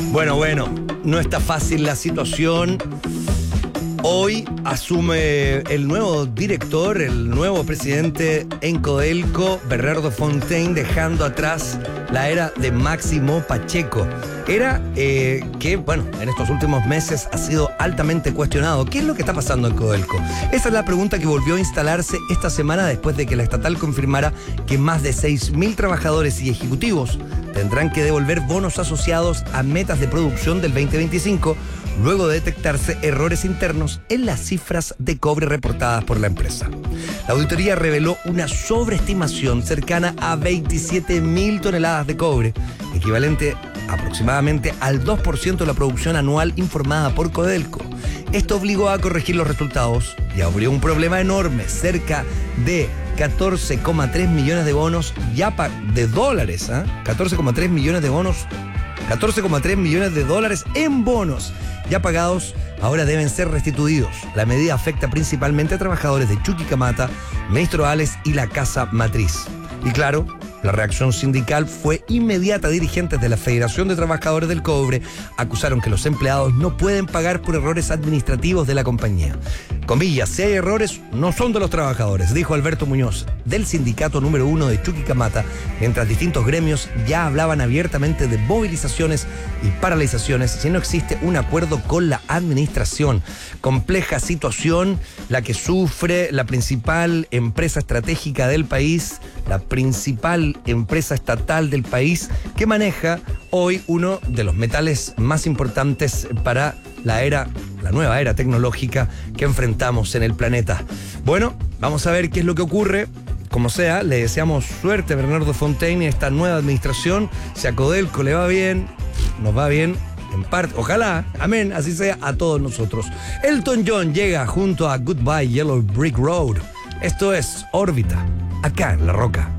Bueno, no está fácil la situación. Hoy asume el nuevo director, el nuevo presidente en Codelco, Bernardo Fontaine, dejando atrás la era de Máximo Pacheco. Era que, bueno, en estos últimos meses ha sido altamente cuestionado. ¿Qué es lo que está pasando en Codelco? Esa es la pregunta que volvió a instalarse esta semana después de que la estatal confirmara que más de 6.000 trabajadores y ejecutivos tendrán que devolver bonos asociados a metas de producción del 2025, luego de detectarse errores internos en las cifras de cobre reportadas por la empresa. La auditoría reveló una sobreestimación cercana a 27.000 toneladas de cobre, equivalente aproximadamente al 2% de la producción anual informada por Codelco. Esto obligó a corregir los resultados y abrió un problema enorme, cerca de 14,3 millones de bonos de dólares, 14,3 millones de bonos, 14,3 millones de dólares en bonos ya pagados, ahora deben ser restituidos. La medida afecta principalmente a trabajadores de Chuquicamata, Ministro Ales y la Casa Matriz. Y claro, la reacción sindical fue inmediata. Dirigentes de la Federación de Trabajadores del Cobre acusaron que los empleados no pueden pagar por errores administrativos de la compañía. Comillas, si hay errores, no son de los trabajadores, dijo Alberto Muñoz, del sindicato número 1 de Chuquicamata, mientras distintos gremios ya hablaban abiertamente de movilizaciones y paralizaciones si no existe un acuerdo con la administración. Compleja situación la que sufre la principal empresa estratégica del país, la principal empresa estatal del país, que maneja hoy uno de los metales más importantes para la nueva era tecnológica que enfrentamos en el planeta. Bueno, vamos a ver qué es lo que ocurre. Como sea, le deseamos suerte a Bernardo Fontaine y a esta nueva administración. Si a Codelco le va bien, nos va bien en parte. Ojalá, amén, así sea a todos nosotros. Elton John llega junto a Goodbye Yellow Brick Road. Esto es Órbita, acá en La Roca.